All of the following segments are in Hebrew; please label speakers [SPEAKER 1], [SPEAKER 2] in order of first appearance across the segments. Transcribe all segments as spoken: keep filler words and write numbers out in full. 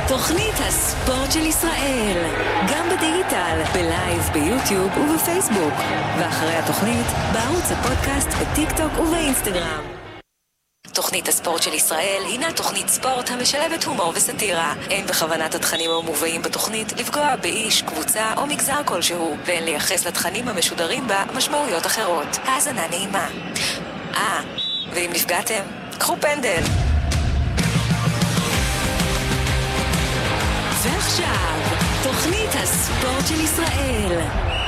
[SPEAKER 1] תוכנית הספורט של ישראל, גם בדיגיטל, בלייב, ביוטיוב ובפייסבוק, ואחרי התוכנית בערוץ הפודקאסט, בטיק טוק ובאינסטגרם. תוכנית הספורט של ישראל הינה תוכנית ספורט המשלבת הומור וסטירה. אין בכוונת התכנים המובאים בתוכנית לפגוע באיש, קבוצה או מגזר כלשהו, ואין לייחס לתכנים המשודרים בה משמעויות אחרות. האזנה נעימה. אה, ואם נפגעתם, קחו פנדל. ועכשיו, תוכנית הספורט של ישראל.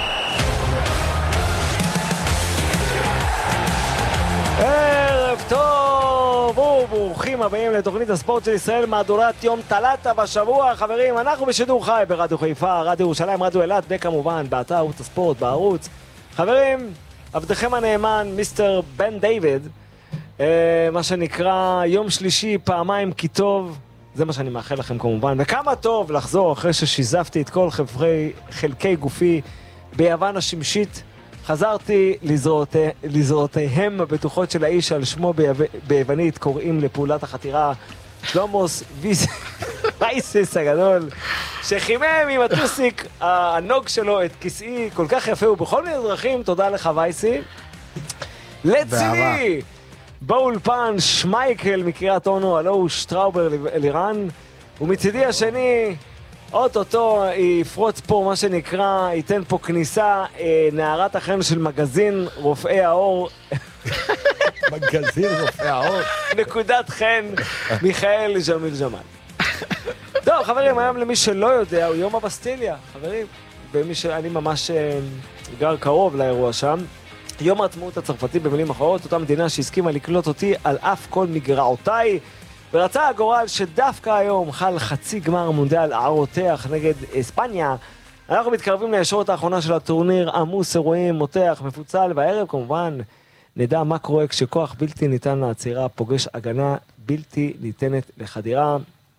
[SPEAKER 2] ערב טוב וברוכים הבאים לתוכנית הספורט של ישראל, מהדורת יום תלתה בשבוע. חברים, אנחנו בשידור חי ברדיו חיפה, רדיו ירושלים, רדיו אילת, וכמובן באתר ערוץ הספורט בערוץ. חברים, עבדכם הנאמן מיסטר בן דיוויד, אה, מה שנקרא יום שלישי פעמיים כי טוב, זה מה שאני מאחל לכם כמובן. וכמה טוב לחזור אחרי ששיזפתי את כל חלקי, חלקי גופי ביוון השמשית. חזרתי לזרועותי, לזרועותיהם הבטוחות של האיש על שמו ביוונית קוראים לפעולת החתירה שלומוס וייסיס הגדול, שחימם עם הטוסיק הענוג שלו את כיסאי כל כך יפה ובכל מיני דרכים. תודה לך וייסי. לצידי באולפן שמייקל מקריית אונו, הלו הוא שטראובר אלירן, ומצידי השני אוטוטו יפרוץ פה מה שנקרא, ייתן פה כניסה, אה, נערת החן של מגזין רופאי האור.
[SPEAKER 3] מגזין רופאי האור.
[SPEAKER 2] נקודת חן, מיכאל ג'מיל ג'מאל. טוב חברים, היום למי שלא יודע, הוא יום הבסטיליה, חברים. ומי שאני ממש אה, גר קרוב לאירוע שם. יום העצמאות הצרפתי במילים אחרות, אותה מדינה שהסכימה לקלוט אותי על אף כל מגרעותיי. ורצה הגורל שדווקא היום חל חצי גמר מונדיאל הרותח נגד אספניה. אנחנו מתקרבים לישורת האחרונה של הטורניר, עמוס אירועים, מותח, מפוצל, והערב כמובן נדע מה קורה כשכוח בלתי ניתן לעצירה פוגש הגנה בלתי ניתנת לחדירה.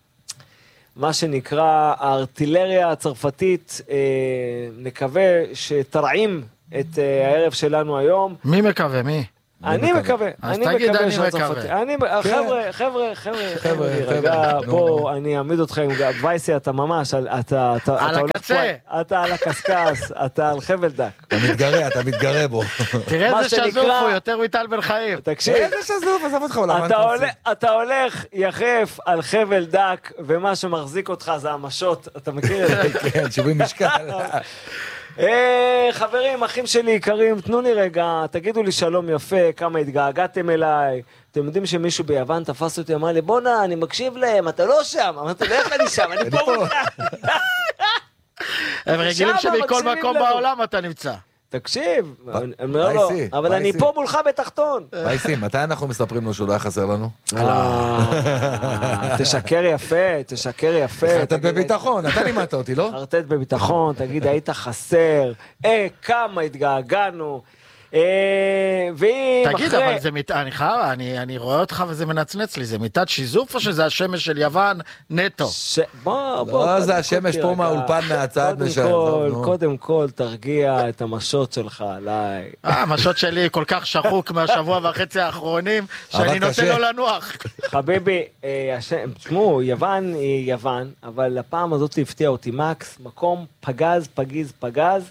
[SPEAKER 2] מה שנקרא הארטילריה הצרפתית, אה, נקווה שתרעים את אה, הערב שלנו היום.
[SPEAKER 4] מי מקווה? מי?
[SPEAKER 2] אני מקווה, אני מקווה שהצרפתי, אני, חבר'ה, חבר'ה, חבר'ה, חבר'ה, רגע, בוא, אני אעמיד אתכם, וייסי, אתה ממש, אתה,
[SPEAKER 4] על הקצה,
[SPEAKER 2] אתה על הקסקס, אתה על חבל דק.
[SPEAKER 3] אתה מתגרה, אתה מתגרה בו.
[SPEAKER 4] תראה איזה שזוף הוא, יותר ויטל בן חיים.
[SPEAKER 2] תקשיב,
[SPEAKER 3] איזה שזוף, עזב אותך עולם.
[SPEAKER 2] אתה הולך יחף על חבל דק, ומה שמחזיק אותך זה המשות, אתה מכיר את זה?
[SPEAKER 3] כן, שיווי משקל.
[SPEAKER 2] היי, חברים, אחים שלי יקרים, תנו לי רגע, תגידו לי שלום יפה, כמה התגעגעתם אליי. אתם יודעים שמישהו ביוון תפס אותי, אמר לי, בונה, אני מקשיב להם, אתה לא שם. אמרתי, איך אני שם? אני פה מולך.
[SPEAKER 4] הם רגילים שמכל מקום בעולם אתה נמצא.
[SPEAKER 2] תקשיב, אבל אני פה מולך בתחתון.
[SPEAKER 3] וייסי, מתי אנחנו מספרים לו שהוא לא היה חסר לנו?
[SPEAKER 2] תשקר יפה, תשקר יפה.
[SPEAKER 3] חרטט בביטחון, אתה לימדת אותי, לא?
[SPEAKER 2] חרטט בביטחון, תגיד, היית חסר, אה, כמה התגעגענו.
[SPEAKER 4] תגיד, אבל זה מיטה, אני חייב, אני רואה אותך וזה מנצנץ לי, זה מיטת שיזוף או שזה השמש של יוון נטו?
[SPEAKER 2] בוא,
[SPEAKER 3] בוא. לא, זה השמש פה מהאולפן מהצד.
[SPEAKER 2] קודם כל, תרגיע את המשות שלך עליי.
[SPEAKER 4] המשות שלי כל כך שחוק מהשבוע וחצי האחרונים, שאני נותן לו לנוח.
[SPEAKER 2] חביבי, תשמעו, יוון היא יוון, אבל הפעם הזאת הפתיע אותי מקס, מקום פגז, פגיז, פגז,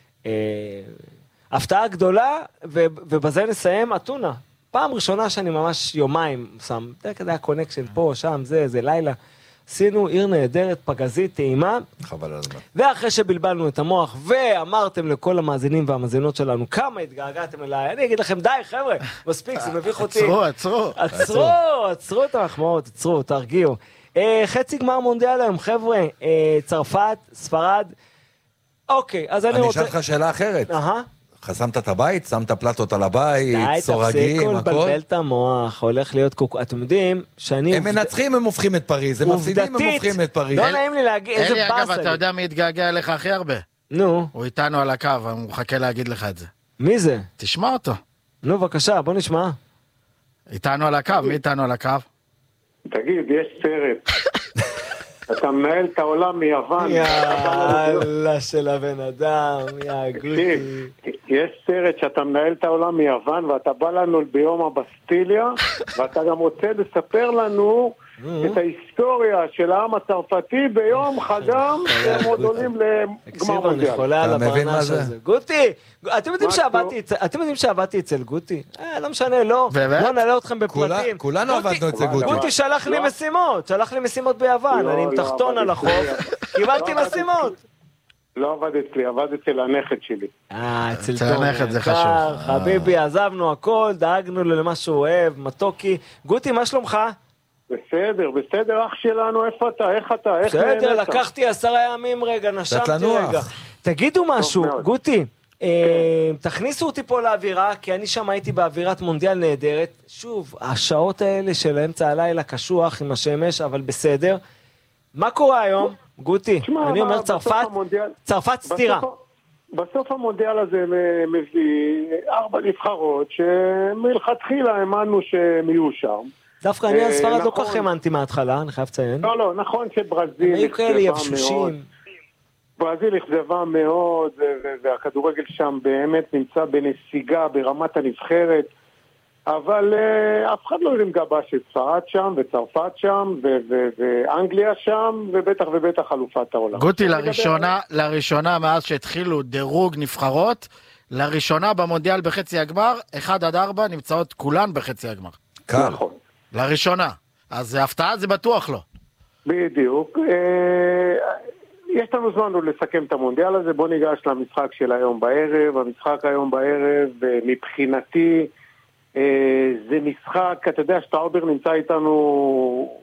[SPEAKER 2] הפתעה גדולה, ובזה נסיים אתונה. פעם ראשונה שאני ממש יומיים שם, זה היה קונקשן פה, שם, זה, זה לילה. עשינו עיר נהדרת, פגזית, טעימה.
[SPEAKER 3] חבל על הזמן.
[SPEAKER 2] ואחרי שבלבלנו את המוח, ואמרתם לכל המאזינים והמאזינות שלנו, כמה התגעגעתם אליי, אני אגיד לכם, די חבר'ה, מספיק, זה מביך אותי.
[SPEAKER 4] עצרו, עצרו.
[SPEAKER 2] עצרו, עצרו את המחמאות, עצרו, תרגיעו. חצי גמר מונדיאל היום, חבר'ה, צרפת, ספרד. אוקיי, אז אני רוצה...
[SPEAKER 3] אני אשאל לך שאלה אחרת.
[SPEAKER 2] אהה.
[SPEAKER 3] חסמת את הבית, שמת פלטות על הבית, סורגים, הכל.
[SPEAKER 2] די, תפסיקו לבלבל את המוח, הולך להיות קוקו. אתם יודעים שאני...
[SPEAKER 3] הם מנצחים, הם הופכים את פריז, הם מפסידים, הם הופכים את פריז.
[SPEAKER 2] לא נעים לי להגיד, איזה באסה.
[SPEAKER 4] אלי, אגב, אתה יודע מי התגעגע אליך הכי הרבה?
[SPEAKER 2] נו.
[SPEAKER 4] הוא איתנו על הקו, הוא מחכה להגיד לך את זה.
[SPEAKER 2] מי זה?
[SPEAKER 4] תשמע אותו.
[SPEAKER 2] נו, בבקשה, בוא נשמע.
[SPEAKER 4] איתנו על הקו, מי איתנו על הקו?
[SPEAKER 5] תגיד, יש סרט. אתה מנהל את העולם מיוון.
[SPEAKER 2] יאללה של הבן אדם, יא גוטי.
[SPEAKER 5] יש סרט שאתה מנהל את העולם מיוון, ואתה בא לנו ביום הבסטיליה, ואתה גם רוצה לספר לנו את ההיסטוריה של העם הצרפתי ביום חגם, שהם עוד עולים לגמר מונדיאל.
[SPEAKER 2] אני חולה על הברנש הזה. גוטי, אתם יודעים שעבדתי אצל גוטי? לא משנה, לא נעלה אתכם בפרטים.
[SPEAKER 3] כולנו עבדנו אצל גוטי.
[SPEAKER 2] גוטי שלח לי משימות, שלח לי משימות ביוון, אני עם תחתון על החוף, קיבלתי משימות.
[SPEAKER 5] לא עבד אצלי, עבד אצל הנכד שלי.
[SPEAKER 2] אה, אצל
[SPEAKER 4] הנכד זה חשוב.
[SPEAKER 2] חביבי, עזבנו הכל, דאגנו לו למה שהוא אוהב, מתוקי. גוטי, מה שלומך?
[SPEAKER 5] בסדר, בסדר, אח שלנו, איפה אתה, איך אתה, איך נהנית?
[SPEAKER 2] בסדר, לקחתי עשרה ימים רגע, נשמתי רגע. תגידו משהו, גוטי, תכניסו אותי פה לאווירה, כי אני שם הייתי באווירת מונדיאל נהדרת. שוב, השעות האלה של אמצע הלילה קשוח עם השמש, אבל בסדר. מה קורה היום? גוטי, אני אומר צרפת, צרפת סתירה.
[SPEAKER 5] בסוף המונדיאל הזה מביא ארבע נבחרות שמלכתחילה האמנו שהם יהיו שם.
[SPEAKER 2] דווקא אני על ספרד לא כך האמנתי מההתחלה, אני חייב לציין.
[SPEAKER 5] לא, לא, נכון שברזיל אכזבה מאוד. ברזיל אכזבה מאוד, והכדורגל שם באמת נמצא בנסיגה ברמת הנבחרת. אבל uh, אף אחד לא יודעים גבה שספרד שם, וצרפת שם, ו- ו- ואנגליה שם, ובטח ובטח אלופת העולם.
[SPEAKER 4] גוטי, לראשונה, לראשונה מאז שהתחילו דירוג נבחרות, לראשונה במונדיאל בחצי הגמר, אחד עד ארבע נמצאות כולן בחצי הגמר.
[SPEAKER 3] קל.
[SPEAKER 5] נכון.
[SPEAKER 4] לראשונה. אז הפתעה זה בטוח לא.
[SPEAKER 5] בדיוק. יש לנו זמן עוד לסכם את המונדיאל הזה, בוא ניגש למשחק של היום בערב. המשחק היום בערב, מבחינתי, זה משחק, אתה יודע, שטראובר נמצא איתנו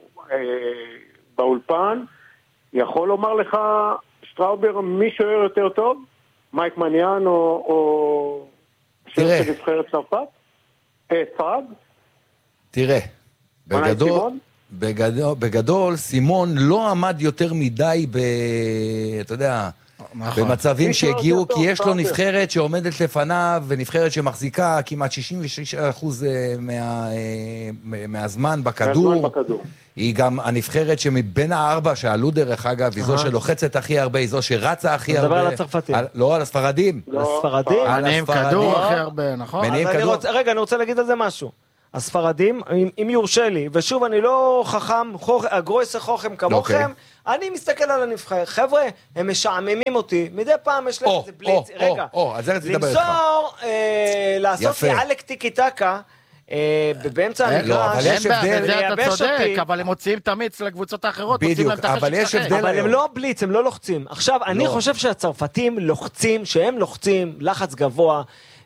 [SPEAKER 5] באולפן, יכול לומר לך, שטראובר, מי שוער יותר טוב? מייק מניאן או שוער של נבחרת צרפת? ספרד?
[SPEAKER 3] תראה, בגדול, בגדול, בגדול, סימון לא עמד יותר מדי ב... אתה יודע... במצבים שהגיעו, כי יש לו נבחרת שעומדת לפניו, ונבחרת שמחזיקה כמעט שישים ושישה אחוז מהזמן בכדור. היא גם הנבחרת שמבין הארבע, שעלו דרך אגב, היא זו שלוחצת הכי הרבה, היא זו שרצה הכי הרבה.
[SPEAKER 2] אתה מדבר על הצרפתים.
[SPEAKER 3] לא, על הספרדים.
[SPEAKER 2] הספרדים?
[SPEAKER 4] עניים כדור הכי הרבה, נכון?
[SPEAKER 2] רגע, אני רוצה להגיד על זה משהו. הספרדים, אם יורשה לי, ושוב, אני לא חכם, הגרויסה חוכם כמוכם, אני מסתכל על הנבחרת. חבר'ה, הם משעממים אותי, מדי פעם יש להם איזה בליץ. רגע, למסור, לעשות לי עלק טיקי טקה, באמצע המגרש,
[SPEAKER 4] אין בעיה, אתה צודק, אבל הם מוציאים את המיץ לקבוצות האחרות,
[SPEAKER 3] בדיוק, אבל יש הבדל.
[SPEAKER 2] אבל הם לא בליץ, הם לא לוחצים. עכשיו, אני חושב שהצרפתים לוחצים, שהם לוחצים, לחץ גבוה,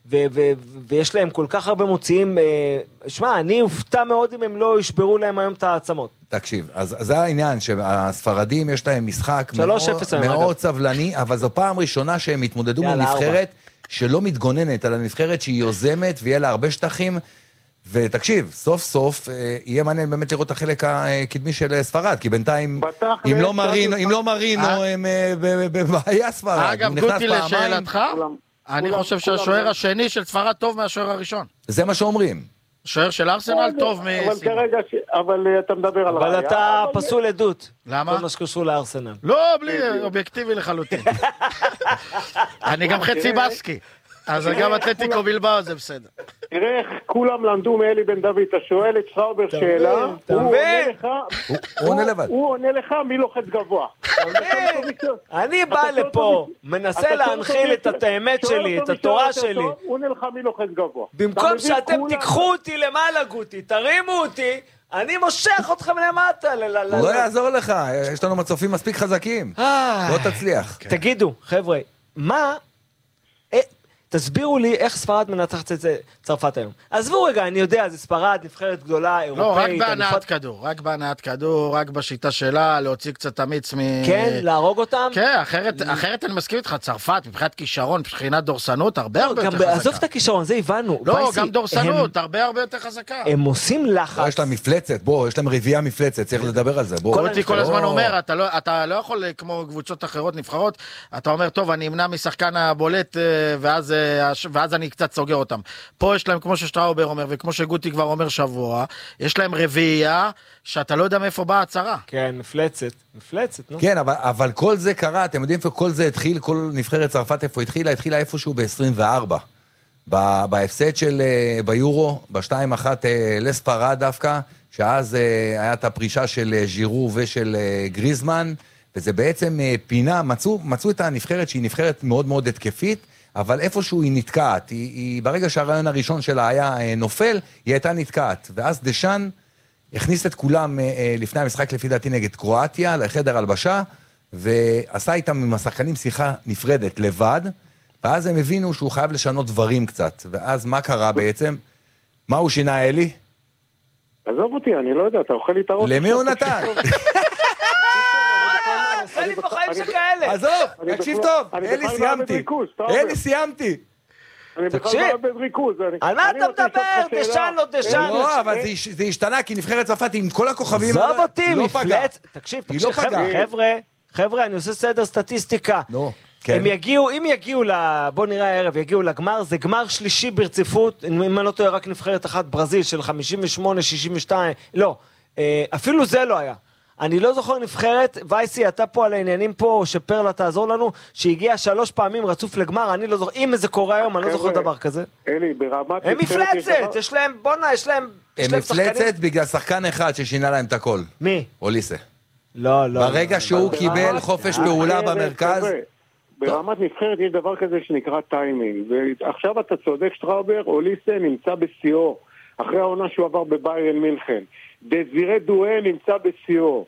[SPEAKER 2] ויש להם כל כך הרבה מוציאים, שמע, אני אופתע מאוד אם הם לא ישברו להם היום את העצמות.
[SPEAKER 3] תקשיב, אז זה העניין, שהספרדים יש להם משחק מאוד סבלני, אבל זו פעם ראשונה שהם התמודדו מנבחרת שלא מתגוננת על הנבחרת שהיא יוזמת, ויהיה לה הרבה שטחים, ותקשיב, סוף סוף יהיה מעניין באמת לראות את החלק הקדמי של ספרד, כי בינתיים, אם לא מרינו, הם בבעיה ספרד.
[SPEAKER 4] אגב, גוטי לשאלתך, אני חושב שהשוער השני של ספרד טוב מהשוער הראשון.
[SPEAKER 3] זה מה שאומרים.
[SPEAKER 4] השוער של ארסנל טוב מסימון.
[SPEAKER 5] אבל כרגע, אבל אתה מדבר על ראיה.
[SPEAKER 2] אבל אתה פסול עדות.
[SPEAKER 4] למה?
[SPEAKER 2] כל מה שקשור לארסנל.
[SPEAKER 4] לא, בלי, אובייקטיבי לחלוטין. אני גם חצי בסקי. אז גם אתלטיקו בלבאו זה בסדר.
[SPEAKER 5] תראה איך כולם למדו מאלי בן דוד, אתה שואל את שטראובר שאלה, הוא עונה לך, הוא עונה לך מי לוחץ גבוה.
[SPEAKER 2] אני בא לפה, מנסה להנחיל את האמת שלי, את התורה שלי.
[SPEAKER 5] הוא עונה לך מי לוחץ גבוה.
[SPEAKER 2] במקום שאתם תיקחו אותי למעלה גוטי, תרימו אותי, אני מושך אתכם למטה.
[SPEAKER 3] לא יעזור לך, יש לנו מצופים מספיק חזקים. לא תצליח.
[SPEAKER 2] תגידו, חבר'ה, מה... תסבירו לי איך ספרד מנצחת את זה צרפת היום. עזבו רגע, אני יודע, זה ספרד, נבחרת גדולה, אירופאית.
[SPEAKER 4] לא, רק בהנעת כדור, רק בהנעת כדור, רק בשיטה שלה, להוציא קצת אמיץ מ...
[SPEAKER 2] כן, להרוג אותם?
[SPEAKER 4] כן, אחרת אני מסכים איתך, צרפת, מבחינת כישרון, מבחינת דורסנות, הרבה הרבה יותר חזקה.
[SPEAKER 2] עזוב את הכישרון, זה הבנו.
[SPEAKER 4] לא, גם דורסנות, הרבה הרבה יותר חזקה.
[SPEAKER 2] הם עושים לחץ.
[SPEAKER 3] יש להם מפלצת, בוא, יש להם רביעייה מפלצת, צריך לדבר על זה, בוא.
[SPEAKER 4] כל הזמן אומר, אתה לא יכול כמו קבוצות אחרות נבחרות, אתה אומר, טוב, אני אמנע משחקן הבולט, ואז ואז אני קצת סוגר אותם. פה יש להם, כמו ששטראובר אומר, וכמו שגוטי כבר אומר שבוע, יש להם רביעייה, שאתה לא יודע מאיפה באה הצרה.
[SPEAKER 2] כן, מפלצת, מפלצת, נו.
[SPEAKER 3] כן, אבל, אבל כל זה קרה, אתם יודעים איפה כל זה התחיל, כל נבחרת צרפת איפה התחילה, התחילה איפשהו ב-עשרים וארבע. בהפסד של ביורו, ב-שתיים אחת לספרד דווקא, שאז היה את הפרישה של ז'ירו ושל גריזמן, וזה בעצם פינה, מצאו, מצאו את הנבחרת שהיא נבחרת מאוד מאוד התקפית, אבל איפשהו היא נתקעת. היא, היא, ברגע שהרעיון הראשון שלה היה נופל, היא הייתה נתקעת. ואז דשן הכניס את כולם לפני המשחק לפי דעתי נגד קרואטיה, לחדר הלבשה, ועשה איתם עם השחקנים שיחה נפרדת לבד, ואז הם הבינו שהוא חייב לשנות דברים קצת. ואז מה קרה בעצם? מה הוא שינה, אלי?
[SPEAKER 5] עזוב אותי, אני לא יודע, אתה אוכל לי את הראש.
[SPEAKER 3] למי הוא נתן?
[SPEAKER 2] עושה לי פה חיים שכאלה.
[SPEAKER 3] עזוב, תקשיב טוב, אלי סיימתי. אלי סיימתי.
[SPEAKER 5] אני בכלל לא מאבד ריכוז.
[SPEAKER 2] על מה אתה מדבר? דשן לא דשן.
[SPEAKER 3] לא, אבל זה השתנה, כי נבחרת צרפת עם כל הכוכבים...
[SPEAKER 2] עזוב אותי,
[SPEAKER 3] מפלץ.
[SPEAKER 2] תקשיב, תקשיב, חבר'ה, חבר'ה, אני עושה סדר סטטיסטיקה. הם יגיעו, אם יגיעו, בוא נראה הערב, יגיעו לגמר, זה גמר שלישי ברציפות, אם אני לא טועה, רק נבחרת אחת ברזיל של חמישים ושמונה שישים ושתיים, לא, אפילו זה לא היה. אני לא זוכר נבחרת, וייסי, אתה פה על העניינים פה, שפרלה תעזור לנו, שהגיע שלוש פעמים רצוף לגמר, אני לא זוכר, אם זה קורה היום, אני לא זוכר דבר כזה.
[SPEAKER 5] אלי, ברמת...
[SPEAKER 2] הם מפלצת, יש להם, בונה, יש להם...
[SPEAKER 3] הם מפלצת בגלל שחקן אחד ששינה להם את הכל.
[SPEAKER 2] מי?
[SPEAKER 3] אוליסה.
[SPEAKER 2] לא, לא.
[SPEAKER 3] ברגע שהוא קיבל חופש פעולה במרכז...
[SPEAKER 5] ברמת נבחרת יש דבר כזה שנקרא טיימינג, ועכשיו אתה צודק שטראובר, אוליסה נמצא בשיאו, אחרי העונה שהוא עבר בביירן מינכן. דזירה דואה נמצא בשיאו.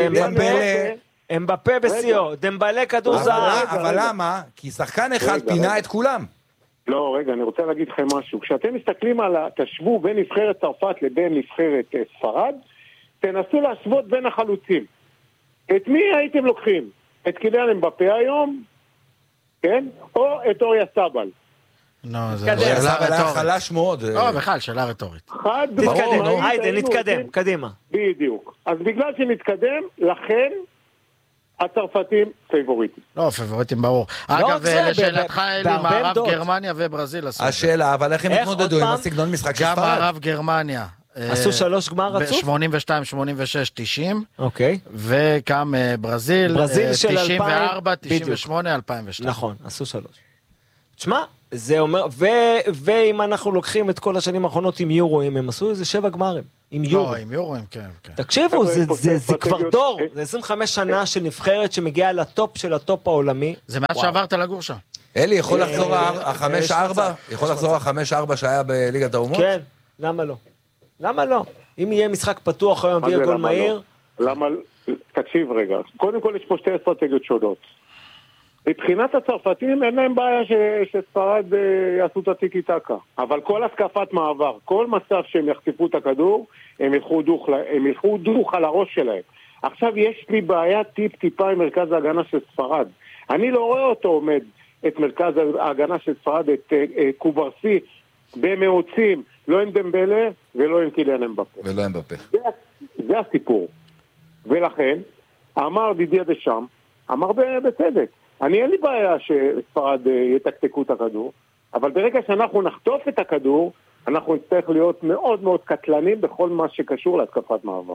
[SPEAKER 2] אמבפה בשיאו, דמבלה כדור זהב.
[SPEAKER 3] אבל למה? כי שחקן אחד פינה את כולם.
[SPEAKER 5] לא, רגע, אני רוצה להגיד לכם משהו. כשאתם מסתכלים על, תשוו בין נבחרת צרפת לבין נבחרת ספרד, תנסו להשוות בין החלוצים. את מי הייתם לוקחים? את קיליאן אמבפה היום? כן? או את אוריה סבל?
[SPEAKER 4] לא, זה שאלה רטורית.
[SPEAKER 3] חלש מאוד.
[SPEAKER 4] לא, בכלל, שאלה רטורית.
[SPEAKER 5] חד
[SPEAKER 2] תתקדם, היידה, נתקדם, קדימה.
[SPEAKER 5] בדיוק. אז בגלל שנתקדם, לכן הצרפתים פייבוריטים.
[SPEAKER 4] לא, פייבוריטים ברור. אגב, לשאלתך אלי, מערב גרמניה וברזיל.
[SPEAKER 3] השאלה, אבל איך הם התמודדו עם הסגנון משחק של ספרד?
[SPEAKER 4] גם מערב גרמניה.
[SPEAKER 2] עשו שלוש גמר רצוף?
[SPEAKER 4] שמונים ושתיים, שמונים ושש, תשעים.
[SPEAKER 2] אוקיי.
[SPEAKER 4] וגם ברזיל,
[SPEAKER 2] ברזיל של
[SPEAKER 4] תשעים וארבע, תשעים ושמונה, אלפיים ושתיים.
[SPEAKER 2] נכון, עשו שלוש. תשמע, זה אומר, ואם אנחנו לוקחים את כל השנים האחרונות עם יורוים, הם עשו איזה שבע גמרים. עם יורו.
[SPEAKER 4] לא, עם יורוים, כן.
[SPEAKER 2] תקשיבו, זה כבר דור. זה עשרים וחמש שנה של נבחרת שמגיעה לטופ של הטופ העולמי.
[SPEAKER 4] זה מאז שעברת לגור שם.
[SPEAKER 3] אלי, יכול לחזור ה-חמש ארבע? יכול לחזור ה-חמש ארבע שהיה בליגת האומות?
[SPEAKER 2] כן, למה לא? למה לא? אם יהיה משחק פתוח היום ויהיה גול מהיר...
[SPEAKER 5] למה? תקשיב רגע. קודם כל יש פה שתי אסטרטגיות שונות. מבחינת הצרפתים אין להם בעיה שספרד יעשו את הטיקי טקה. אבל כל הסקפת מעבר, כל מצב שהם יחטיפו את הכדור, הם ילכו דוך, הם ילכו דוך על הראש שלהם. עכשיו יש לי בעיה טיפ טיפה עם מרכז ההגנה של ספרד. אני לא רואה אותו עומד את מרכז ההגנה של ספרד, את קוברסי, במאוצים, לא עם דמבלה ולא עם קיליאן אמבפה.
[SPEAKER 3] ולא אמבפה.
[SPEAKER 5] זה, זה הסיפור. ולכן, אמר דידיה דשאם, אמר בצדק. אני אין לי בעיה שספרד יתקתקו את הכדור, אבל ברגע שאנחנו נחטוף את הכדור, אנחנו נצטרך להיות מאוד מאוד קטלנים בכל מה שקשור להתקפת מעבר.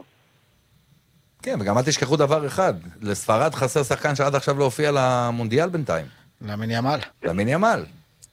[SPEAKER 3] כן, וגם אל תשכחו דבר אחד, לספרד חסר שחקן שעד עכשיו לא הופיע למונדיאל בינתיים.
[SPEAKER 4] למין ימל.
[SPEAKER 3] למין ימל.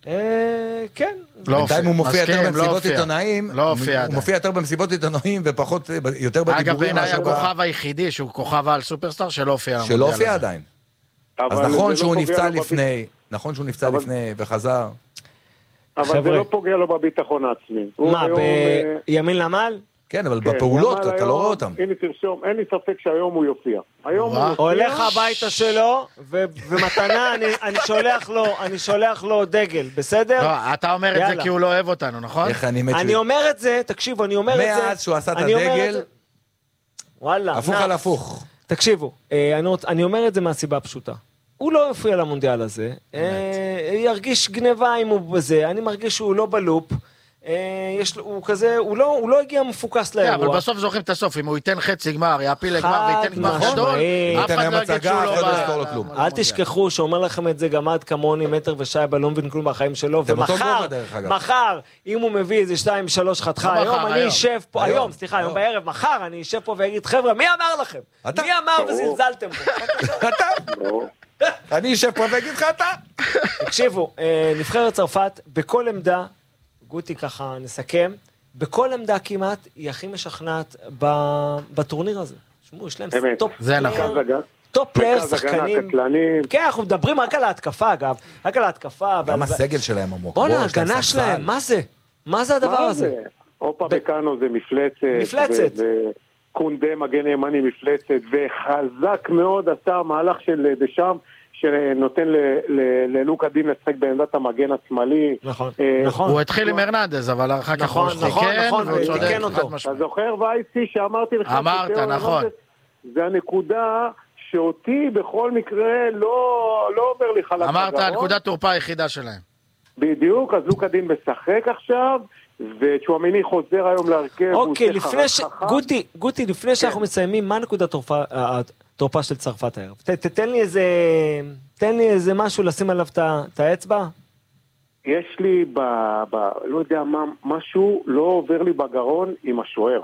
[SPEAKER 2] כן.
[SPEAKER 3] בינתיים הוא מופיע יותר במסיבות עיתונאים,
[SPEAKER 4] לא הופיע.
[SPEAKER 3] הוא מופיע יותר במסיבות עיתונאים ופחות, יותר בדיבורים.
[SPEAKER 4] אגב, בעיניי הכוכב היחידי שהוא כוכב על סופרסטאר שלא הופיע למונדיאל.
[SPEAKER 3] שלא הופיע עדיין. אז נכון שהוא נפצע לפני, נכון שהוא נפצע לפני וחזר.
[SPEAKER 5] אבל זה לא פוגע לו בביטחון העצמי.
[SPEAKER 2] מה, בימין למעל?
[SPEAKER 3] כן, אבל בפעולות אתה לא רואה אותם.
[SPEAKER 5] הנה תרשום, אין לי ספק שהיום הוא יופיע. היום הוא יופיע.
[SPEAKER 2] הולך הביתה שלו, ומתנה אני שולח לו דגל, בסדר?
[SPEAKER 4] לא, אתה אומר את זה כי הוא לא אוהב אותנו, נכון?
[SPEAKER 2] אני אומר את זה, תקשיבו, אני אומר את זה.
[SPEAKER 3] מאז שהוא עשה את הדגל,
[SPEAKER 2] וואלה.
[SPEAKER 3] הפוך על הפוך.
[SPEAKER 2] תקשיבו, אני אומר את זה מהסיבה הפשוטה. הוא לא יופיע למונדיאל הזה, ירגיש גניבה אם הוא בזה, אני מרגיש שהוא לא בלופ, הוא כזה, הוא לא הגיע מפוקס לאירוע.
[SPEAKER 4] אבל בסוף זוכרים את הסוף, אם הוא ייתן חצי גמר, יעפיל לגמר וייתן גמר גדול, אף אחד לא יגיד שהוא לא בא.
[SPEAKER 2] אל תשכחו שאומר לכם את זה גם עד כמוני מטר ושייבה לא מבין כלום בחיים שלו, ומחר, מחר, אם הוא מביא איזה שתיים שלוש חתכה, היום אני אשב פה, היום, סליחה, היום בערב, מחר אני אשב פה ואגיד, חבר'ה, מי אמר לכם? מי אמר וזלזלתם פה?
[SPEAKER 3] אתה? אני אשב פה ואגיד לך אתה.
[SPEAKER 2] תקשיבו, נבחרת צרפת, בכל עמדה, גוטי ככה נסכם, בכל עמדה כמעט, היא הכי משכנעת בטורניר הזה. שמעו, יש להם טופ
[SPEAKER 4] פלייר,
[SPEAKER 2] טופ פלייר, שחקנים. כן, אנחנו מדברים רק על ההתקפה, אגב. רק על ההתקפה.
[SPEAKER 3] גם הסגל שלהם עמוק.
[SPEAKER 2] בוא להגנה שלהם, מה זה? מה זה הדבר הזה?
[SPEAKER 5] אופה בקאנו זה מפלצת.
[SPEAKER 2] מפלצת.
[SPEAKER 5] וקונדה מגן ימני מפלצת, וחזק מאוד עשה המהלך של דשם, שנותן ללוקה דין לשחק בעמדת המגן השמאלי.
[SPEAKER 2] נכון, נכון.
[SPEAKER 4] הוא התחיל עם הרננדז, אבל אחר כך
[SPEAKER 2] הוא תיקן אותו.
[SPEAKER 5] אתה זוכר וייסי שאמרתי לך...
[SPEAKER 4] אמרת, נכון.
[SPEAKER 5] זה הנקודה שאותי בכל מקרה לא עובר לי חלק.
[SPEAKER 4] אמרת, הנקודת תורפה היחידה שלהם.
[SPEAKER 5] בדיוק, אז לוקה דין משחק עכשיו, וצ'ואמיני חוזר היום להרכב.
[SPEAKER 2] אוקיי, לפני ש... גוטי, גוטי, לפני שאנחנו מסיימים, מה נקודת תורפה... תורפה של צרפת הערב. תתן לי איזה, תן לי איזה משהו לשים עליו את האצבע.
[SPEAKER 5] יש לי ב, ב, לא יודע מה, משהו לא עובר לי בגרון עם השוער.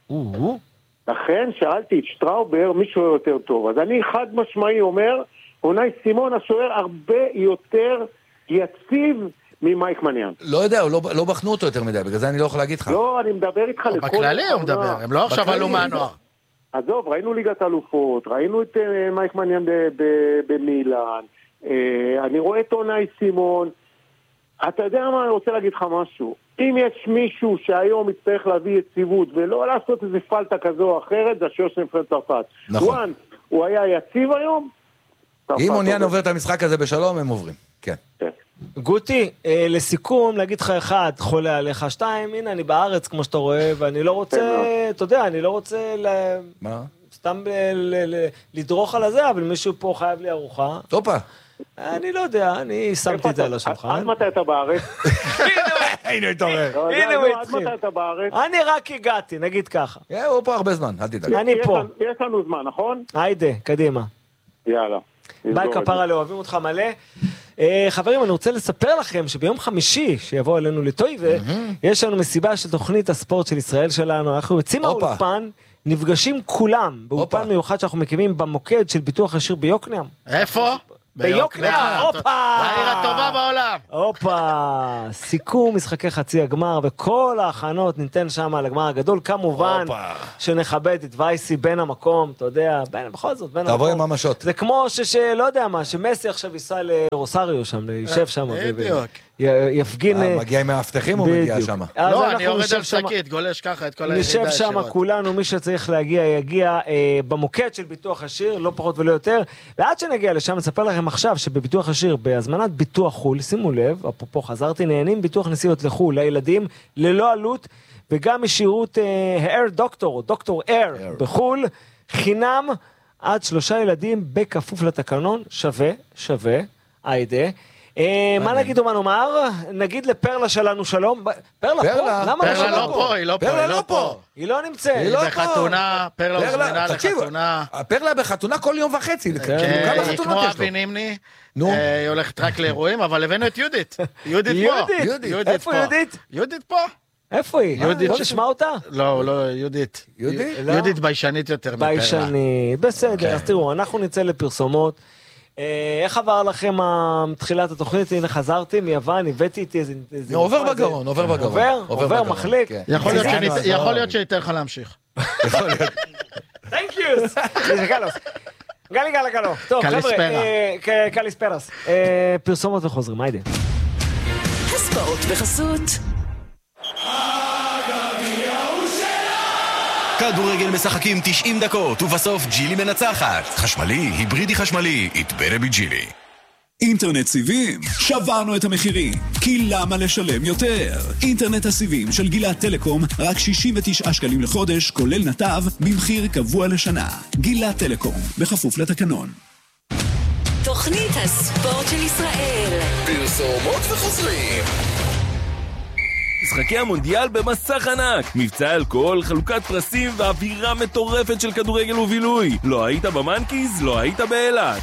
[SPEAKER 5] לכן שאלתי את שטראובר מי שוער יותר טוב. אז אני חד משמעי אומר, אונאי סימון השוער הרבה יותר יציב ממייק מניאן.
[SPEAKER 3] לא יודע, לא בחנו אותו יותר מדי, בגלל זה אני לא יכול להגיד לך.
[SPEAKER 5] לא, אני מדבר איתך לכל...
[SPEAKER 4] בכללי הוא מדבר, הם לא עכשיו עלו מהנוער.
[SPEAKER 5] עזוב, ראינו ליגת אלופות, ראינו את uh, מייק מניאן במילאן, uh, אני רואה את אונאי סימון, אתה יודע מה, אני רוצה להגיד לך משהו, אם יש מישהו שהיום יצטרך להביא יציבות ולא לעשות איזה פלטה כזו או אחרת, זה השוער של נבחרת צרפת.
[SPEAKER 3] נכון.
[SPEAKER 5] וואן, הוא היה יציב היום?
[SPEAKER 3] אם אוניאן עובר את המשחק הזה בשלום, הם עוברים, כן.
[SPEAKER 5] כן.
[SPEAKER 2] גוטי, אה, לסיכום, להגיד לך אחד, חולה עליך, שתיים, הנה, אני בארץ, כמו שאתה רואה, ואני לא רוצה, אתה יודע, אני לא רוצה ל...
[SPEAKER 3] מה?
[SPEAKER 2] סתם ל... ל... ל... לדרוך על הזה, אבל מישהו פה חייב לי ארוחה.
[SPEAKER 3] טופה.
[SPEAKER 2] אני לא יודע, אני שמתי את זה על השולחן.
[SPEAKER 5] עד מתי אתה בארץ?
[SPEAKER 3] הנה הוא התעורר.
[SPEAKER 2] הנה הוא התחיל.
[SPEAKER 5] עד מתי אתה בארץ?
[SPEAKER 2] אני רק הגעתי, נגיד ככה.
[SPEAKER 3] הוא פה הרבה זמן, אל תדאג.
[SPEAKER 2] אני פה.
[SPEAKER 5] יש לנו זמן, נכון?
[SPEAKER 2] היידה, קדימה.
[SPEAKER 5] יאללה.
[SPEAKER 2] ביי כפרה, לא אוהבים אותך מלא. חברים, אני רוצה לספר לכם שביום חמישי, שיבוא אלינו לטויבה, יש לנו מסיבה של תוכנית הספורט של ישראל שלנו. אנחנו יוצאים מהאולפן, נפגשים כולם, באולפן מיוחד שאנחנו מקימים במוקד של ביטוח ישיר ביוקנעם.
[SPEAKER 4] איפה?
[SPEAKER 2] ביוקנעם, הופה!
[SPEAKER 4] העיר הטובה בעולם.
[SPEAKER 2] הופה, סיכום משחקי חצי הגמר וכל ההכנות ניתן שם על הגמר הגדול, כמובן שנכבד את וייסי בין המקום, אתה יודע, בכל זאת, בין המקום.
[SPEAKER 3] תבוא עם המשות.
[SPEAKER 2] זה כמו שלא יודע מה, שמסי עכשיו ייסע לרוסריו שם, יישב שם.
[SPEAKER 4] בדיוק.
[SPEAKER 2] יפגין...
[SPEAKER 3] מגיע עם המאבטחים או מגיע שם?
[SPEAKER 4] לא, אני יורד על שקית, גולש ככה את כל היחידה
[SPEAKER 2] נשב שם כולנו, מי שצריך להגיע, יגיע במוקד של ביטוח ישיר, לא פחות ולא יותר. ועד שנגיע לשם, נספר לכם עכשיו שבביטוח ישיר, בהזמנת ביטוח חול, שימו לב, אפרופו חזרתי, נהנים ביטוח נסיעות לחול לילדים, ללא עלות, וגם משירות האר דוקטור, דוקטור אר בחול, חינם עד שלושה ילדים בכפוף לתקנון, שווה, שווה, היידה. מה נגיד ומה נאמר? נגיד לפרלה שלנו שלום. פרלה פה?
[SPEAKER 4] פרלה לא פה, היא לא פה, היא לא פה.
[SPEAKER 2] היא לא נמצאת.
[SPEAKER 4] היא בחתונה, פרלה הוזמנה לחתונה.
[SPEAKER 3] פרלה בחתונה כל יום וחצי.
[SPEAKER 4] היא כמו אבי נימני, היא הולכת רק לאירועים, אבל הבאנו את יהודית. יהודית פה.
[SPEAKER 2] איפה יהודית?
[SPEAKER 4] יהודית פה.
[SPEAKER 2] איפה היא? בוא נשמע אותה?
[SPEAKER 4] לא, לא, יהודית.
[SPEAKER 3] יהודית?
[SPEAKER 4] יהודית ביישנית יותר מפרלה.
[SPEAKER 2] ביישנית, בסדר. אז תראו, אנחנו נצא לפרסומות. איך עבר לכם תחילת התוכנית? הנה חזרתי מיוון, הבאתי איתי איזה...
[SPEAKER 3] עובר בגרון, עובר בגרון.
[SPEAKER 2] עובר? עובר, מחליק.
[SPEAKER 4] יכול להיות שניתן לך להמשיך.
[SPEAKER 3] יכול להיות.
[SPEAKER 2] Thank you. גלי גלי גלו. טוב, חבר'ה, קליספרס. פרסומות וחוזרים, היידה.
[SPEAKER 1] הספורט בחסות.
[SPEAKER 6] כדורגל משחקים תשעים דקות, ובסוף ג'ילי מנצחת. חשמלי, היברידי חשמלי, יתברה בג'ילי.
[SPEAKER 7] אינטרנט סיבים, שברנו את המחירים. כי למה לשלם יותר? אינטרנט הסיבים של גילת טלקום, רק שישים ותשעה שקלים לחודש, כולל נתב, במחיר קבוע לשנה. גילת טלקום, בכפוף לתקנון.
[SPEAKER 1] תוכנית הספורט של ישראל.
[SPEAKER 6] פרסומות וחוזרים.
[SPEAKER 8] משחקי המונדיאל במסך ענק, מבצע אלכוהול, חלוקת פרסים ואווירה מטורפת של כדורגל ובילוי. לא היית במנקיז, לא היית באילת.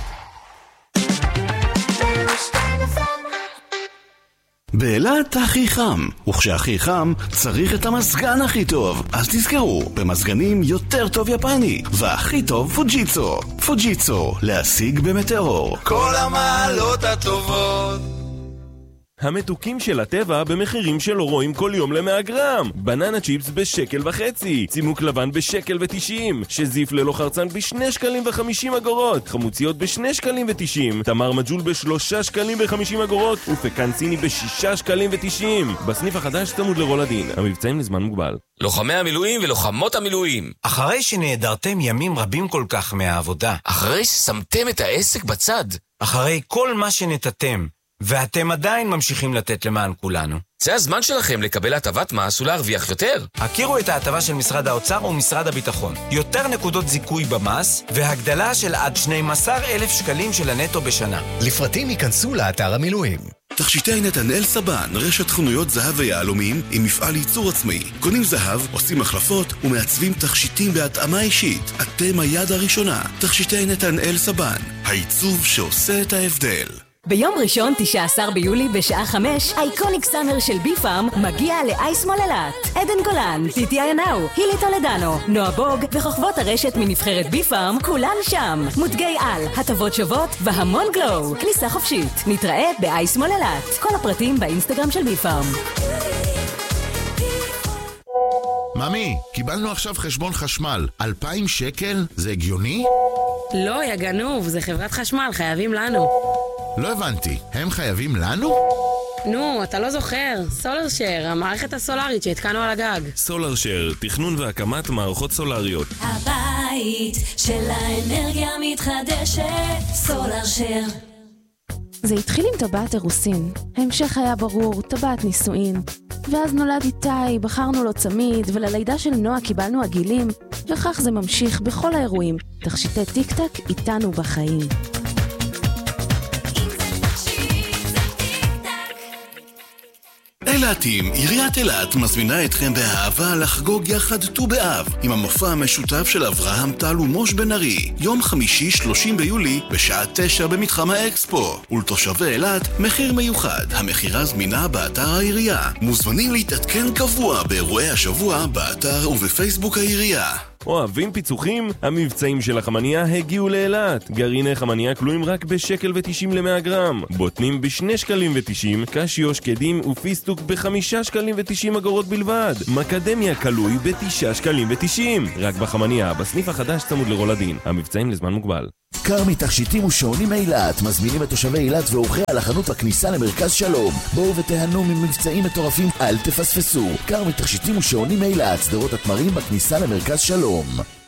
[SPEAKER 6] באילת הכי חם, וכשהכי חם צריך את המזגן הכי טוב. אז תזכרו, במזגנים יותר טוב יפני, והכי טוב פוג'יצו. פוג'יצו, להשיג במטאור.
[SPEAKER 9] כל המעלות הטובות
[SPEAKER 8] המתוקים של הטבע במחירים שלא רואים כל יום ל-מאה גרם. בננה צ'יפס בשקל וחצי, צימוק לבן בשקל ותשעים, שזיף ללא חרצן בשני שקלים וחמישים אגורות, חמוציות בשני שקלים ותשעים, תמר מג'ול בשלושה שקלים וחמישים אגורות, ופקן סיני בשישה שקלים ותשעים. בסניף החדש צמוד לרולדין, המבצעים לזמן מוגבל.
[SPEAKER 9] לוחמי המילואים ולוחמות המילואים,
[SPEAKER 10] אחרי שנעדרתם ימים רבים כל כך מהעבודה,
[SPEAKER 9] אחרי ששמתם את העסק בצד,
[SPEAKER 10] אחרי כל מה שנתתם, ואתם עדיין ממשיכים לתת למען כולנו,
[SPEAKER 9] זה הזמן שלכם לקבל הטבת מס ולהרוויח יותר.
[SPEAKER 10] הכירו את ההטבה של משרד האוצר ומשרד הביטחון. יותר נקודות זיכוי במס, והגדלה של עד שנים עשר אלף שקלים של הנטו בשנה.
[SPEAKER 11] לפרטים ייכנסו לאתר המילואים.
[SPEAKER 6] תכשיטי נתנאל סבן, רשת חנויות זהב ויהלומים עם מפעל ייצור עצמאי. קונים זהב, עושים החלפות ומעצבים תכשיטים בהתאמה אישית. אתם היד הראשונה. תכשיטי נתנאל סבן, העיצוב שעושה את ההבדל.
[SPEAKER 12] ביום ראשון, תשעה עשר ביולי, בשעה חמש, אייקוניק סאמר של בי פארם מגיע לאייסמול אילת. עדן גולן, טיטי איינאו, הילי טולדנו, נועה בוג וחוכבות הרשת מנבחרת בי פארם, כולן שם. מותגי על, הטבות שוות והמון גלו. כניסה חופשית. נתראה באייסמול אילת. כל הפרטים באינסטגרם של בי פארם.
[SPEAKER 13] ממי, קיבלנו עכשיו חשבון חשמל. אלפיים שקל? זה הגיוני?
[SPEAKER 14] לא, יא גנוב, זה חברת חשמל, חייבים לנו.
[SPEAKER 13] לא הבנתי, הם חייבים לנו?
[SPEAKER 14] נו, אתה לא זוכר, סולר שר, המערכת הסולרית שהתקנו על הגג.
[SPEAKER 8] סולר שר, תכנון והקמת מערכות סולריות.
[SPEAKER 15] הבית של האנרגיה מתחדשת, סולר שר.
[SPEAKER 16] זה התחיל עם טבעת אירוסין, ההמשך היה ברור, טבעת נישואין. ואז נולד איתי, בחרנו לו צמיד, וללידה של נועה קיבלנו עגילים, וכך זה ממשיך בכל האירועים. תכשיטי טיק טק איתנו בחיים.
[SPEAKER 6] אילתים, עיריית אילת מזמינה אתכם באהבה לחגוג יחד ט"ו באב עם המופע המשותף של אברהם טל ומוש בן ארי, יום חמישי שלושים ביולי בשעה תשע במתחם האקספו, ולתושבי אילת מחיר מיוחד. המחירה זמינה באתר העירייה. מוזמנים להתעדכן קבוע באירועי השבוע באתר ובפייסבוק העירייה.
[SPEAKER 8] אוהבים פיצוחים? המבצעים של החמניה הגיעו לאילת. גרעיני חמניה כלואים רק בשקל ותשעים ל-מאה גרם. בוטנים בשני שקלים ותשעים, קשיו, שקדים ופיסטוק בחמישה שקלים ותשעים אגורות בלבד. מקדמיה כלוי בתשעה שקלים ותשעים. רק בחמניה, בסניף החדש צמוד לרולדין. המבצעים לזמן מוגבל.
[SPEAKER 11] כרמי תכשיטים ושעונים אילת מזמינים את תושבי אילת ואורחי על החנות בכניסה למרכז שלום. בואו ותהנו ממבצעים מטורפים, אל תפספסו. כרמי תכשיטים ושעונים אילת, סדרות התמרים בכניסה למרכז שלום.